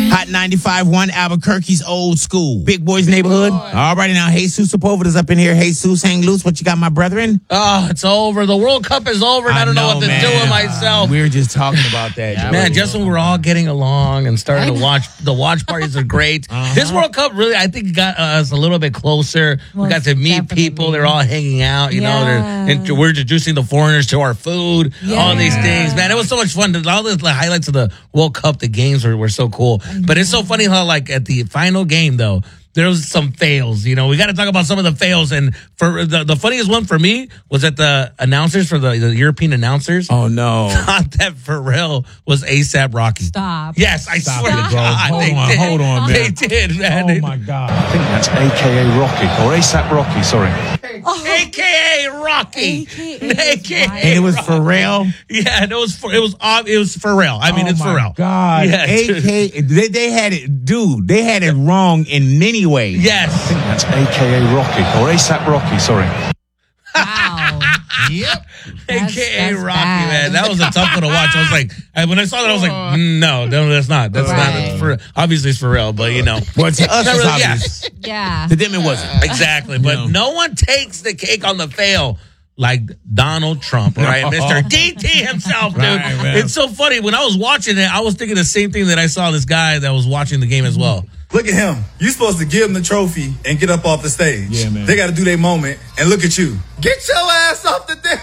Hot 95.1 Albuquerque's old school. Big Boys Neighborhood. All righty now, Jesus Sepulveda's up in here. Jesus, hang loose. What you got, my brethren? Oh, it's over. The World Cup is over, and I don't know what to do with myself. We were just talking about that. Man, just when we're all getting along and starting to watch, the watch parties are great. This World Cup really, I think, got us a little bit closer. We got to meet people. They're all hanging out. You know, we're introducing the foreigners to our food, all these things. Man, it was so much fun. All the highlights of the World Cup, the games were so cool. But it's so funny how, like, at the final game, though, there was some fails. You know, we got to talk about some of the fails. And for the funniest one for me was that the announcers for the European announcers. Oh, no. Thought that Pharrell was A$AP Rocky. Stop. Yes, I swear to God. Hold on, man. They did, man. Oh, my God. I think that's AKA Rocky, or A$AP Rocky, sorry. AKA Rocky. AKA And it was Pharrell? Yeah, it was Pharrell. I mean, it's Pharrell. God. Yeah, AKA, they had it, dude, they had it wrong in many ways. Yes. I think that's AKA Rocky, or A$AP Rocky, sorry. Wow. Yep. AKA that's Rocky, bad. man. That was a tough one to watch. I was like, when I saw that, I was like, no, that's not. That's not. That's obviously, it's Pharrell, but you know. Well, to us, Not it's really, obvious. Yeah. To them, it wasn't. Exactly. But no one takes the cake on the fail like Donald Trump, right? Mr. DT himself, dude. Right, man. It's so funny. When I was watching it, I was thinking the same thing that I saw this guy that was watching the game as well. Look at him. You supposed to give him the trophy and get up off the stage. Yeah, man. They got to do their moment, and look at you. Get your ass off the damn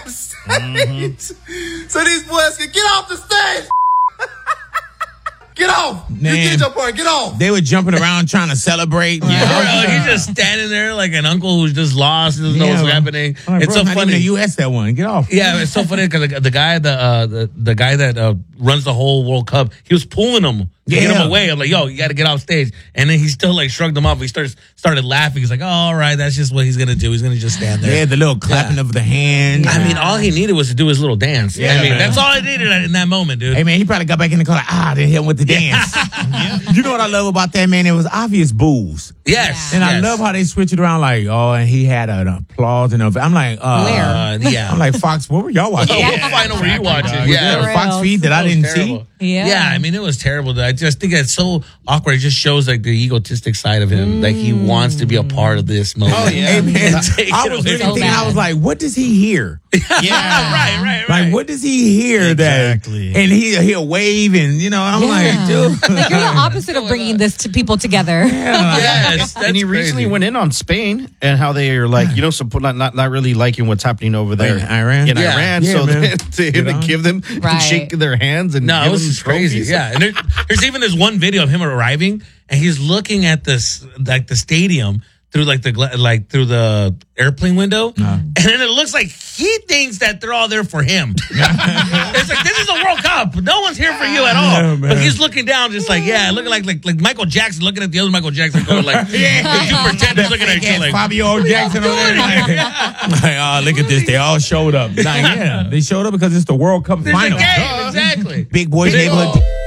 stage. So these boys can get off the stage. Get off. Man. You did your part. Get off. They were jumping around trying to celebrate. Bro, he's just standing there like an uncle who's just lost, doesn't know what's happening. Like, It's bro, so not funny. even the U.S. that one. Get off. Yeah, it's so funny because the guy that runs the whole World Cup, he was pulling him to get him away. I'm like, yo, you got to get off stage. And then he still like shrugged him off. He started laughing. He's like, oh, all right, that's just what he's gonna do. He's gonna just stand there. Yeah, the little clapping of the hand. I mean, all he needed was to do his little dance. Yeah, I mean, man. that's all I needed in that moment, dude. Hey, man, he probably got back in the car like, I didn't hit him with the dance. You know what I love about that, man? It was obvious booze. Yes. And I yes. love how they switch it around like, oh, and he had an applause and I'm like, yeah. I'm like, Fox, what were y'all watching? What final were you watching? Was there Yeah. a Fox feed that I didn't Terrible. see? Yeah. I mean, it was terrible. I just think it's so awkward. It just shows like the egotistic side of him. Like he wants to be a part of this moment. Oh, yeah. Hey, man, Take I it was away really from thinking, him. I was like, what does he hear? right. Like, what does he hear Exactly. that? And he'll wave and, you know, I'm like, dude. Like, you're the opposite of bringing this to people together. Yes, And he that's recently crazy. went in on Spain and how they are like, not really liking what's happening over there In Iran? In Yeah. Iran, Yeah, so man. to him to give them, Right. shake their hands and No, give it was them just crazy. trophies. Yeah, and there's even this one video of him arriving, and he's looking at this like the stadium through through the airplane window, and then it looks like he thinks that they're all there for him. It's like, this is a World Cup. No one's here for you at all. Yeah, man. But he's looking down, just like looking like Michael Jackson looking at the other Michael Jackson, going like, you pretend he's looking at you like. Fabio Jackson over there. Like, look at this. They all showed up. They showed up because it's the World Cup There's a final. game, exactly. Big Boys Neighborhood.